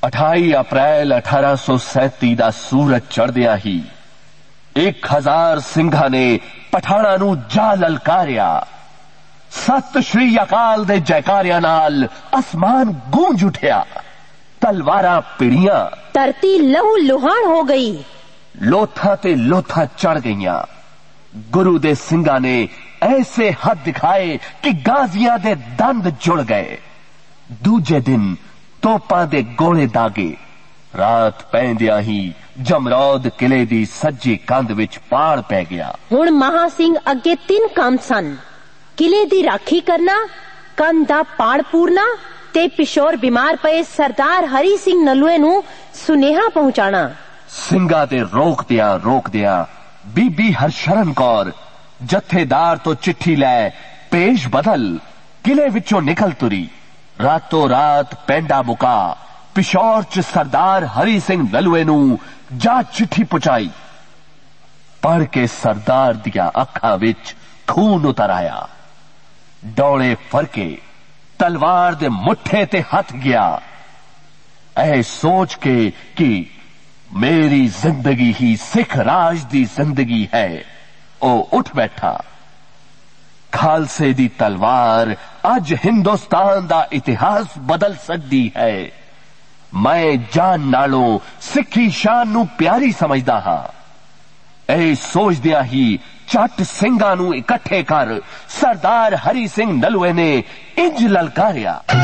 28 अप्रैल 1837 ਦਾ ਸੂਰਜ ਚੜ੍ਹਦਿਆਂ ਹੀ 1000 ਸਿੰਘਾਂ ਨੇ ਪਠਾਣਾਂ ਨੂੰ ਜਾ ਲਲਕਾਰਿਆ। ਸਤਿ ਸ਼੍ਰੀ ਅਕਾਲ ਦੇ ਜੈਕਾਰਿਆਂ ਨਾਲ ਅਸਮਾਨ ਗੂੰਜ ਉੱਠਿਆ। ਤਲਵਾਰਾਂ ਪਿੜੀਆਂ, ਧਰਤੀ ਲਹੂ ਲੁਹਾਣ ਹੋ ਗਈ। ਲੋਥਾਂ ਤੇ ਲੋਥਾਂ ਚੜ ਗਈਆਂ। ਗੁਰੂ ਦੇ ਸਿੰਘਾਂ ਨੇ ਐਸੇ ਹੱਥ ਦਿਖਾਏ ਕਿ ਗਾਜ਼ੀਆਂ ਦੇ ਦੰਦ ਜੁੜ ਗਏ। ਦੂਜੇ ਦਿਨ ਤੋਪਾਂ ਦੇ ਗੋਲੇ ਦਾਗੇ। ਰਾਤ ਪੈਂਦਿਆਂ ਹੀ ਜਮਰੌਦ ਕਿਲੇ ਦੀ ਸੱਜੀ ਕੰਧ ਵਿੱਚ ਪਾੜ ਪੈ ਗਿਆ। ਹੁਣ ਮਹਾ ਸਿੰਘ ਅੱਗੇ 3 ਕੰਮ ਸਨ: ਕਿਲੇ ਦੀ ਰਾਖੀ ਕਰਨਾ, ਕੰਧ ਦਾ ਪਾੜ ਪੂਰਨਾ ਤੇ ਪਿਸ਼ੌਰ ਬਿਮਾਰ ਪਏ ਸਰਦਾਰ ਹਰੀ ਸਿੰਘ ਨਲੂਏ ਨੂੰ ਸੁਨੇਹਾ ਪਹੁੰਚਾਣਾ। ਸਿੰਘਾਂ ਦੇ ਰੋਕਦਿਆਂ ਬੀਬੀ ਹਰਸ਼ਰਨ ਕੌਰ ਜਥੇਦਾਰ ਤੋਂ ਚਿੱਠੀ ਲੈ ਪੇਸ਼ ਬਦਲ ਕਿਲੇ ਵਿੱਚੋਂ ਨਿਕਲ ਤੁਰੀ। ਰਾਤੋਂ ਰਾਤ ਪੈਂਡਾ ਮੁਕਾ ਪਿਸ਼ੌਰ ਚ ਸਰਦਾਰ ਹਰੀ ਸਿੰਘ ਨਲੂਏ ਨੂੰ ਜਾ ਚਿੱਠੀ ਪਹੁੰਚਾਈ। ਪੜ ਕੇ ਸਰਦਾਰ ਦੀਆਂ ਅੱਖਾਂ ਵਿੱਚ ਖੂਨ ਉਤਰ ਆਇਆ। ਡੋਲੇ ਫਰਕੇ ਤਲਵਾਰ ਦੇ ਮੁੱਠੇ ਤੇ ਹੱਥ ਗਿਆ। ਐ ਸੋਚ ਕੇ ਕਿ ਮੇਰੀ ਜ਼ਿੰਦਗੀ ਹੀ ਸਿੱਖ ਰਾਜ ਦੀ ਜ਼ਿੰਦਗੀ ਹੈ, ਉਹ ਉੱਠ ਬੈਠਾ। ਖਾਲਸੇ ਦੀ ਤਲਵਾਰ ਅੱਜ ਹਿੰਦੁਸਤਾਨ ਦਾ ਇਤਿਹਾਸ ਬਦਲ ਸਕਦੀ ਹੈ। ਮੈਂ ਜਾਨ ਨਾਲੋਂ ਸਿੱਖੀ ਸ਼ਾਨ ਨੂੰ ਪਿਆਰੀ ਸਮਝਦਾ ਹਾਂ। ਇਹ ਸੋਚਦਿਆਂ ਹੀ ਝੱਟ ਸਿੰਘਾਂ ਨੂੰ ਇਕੱਠੇ ਕਰ ਸਰਦਾਰ ਹਰੀ ਸਿੰਘ ਨਲੂਏ ਨੇ ਇੰਜ ਲਲਕਾਰਿਆ।